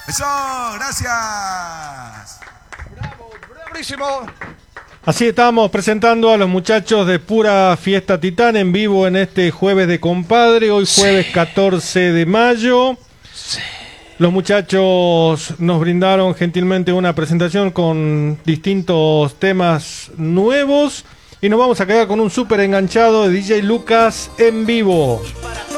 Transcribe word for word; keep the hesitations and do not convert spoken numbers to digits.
Eso, gracias. Bravo, bravísimo. Así estamos presentando a los muchachos de Pura Fiesta Titán en vivo en este jueves de compadre, hoy jueves sí. catorce de mayo. Sí. Los muchachos nos brindaron gentilmente una presentación con distintos temas nuevos y nos vamos a quedar con un súper enganchado de D J Lucas en vivo.